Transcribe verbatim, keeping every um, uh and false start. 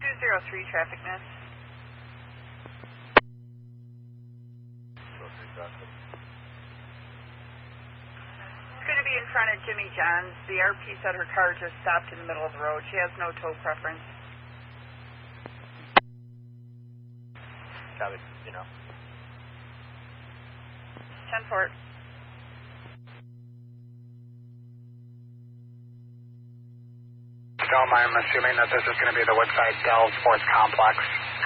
two zero three traffic miss. It's going to be in front of Jimmy John's. The R P said her car just stopped in the middle of the road. She has no tow preference. Got it, you know. ten four. Dome, I'm assuming that this is going to be the Woodside Dell Sports Complex.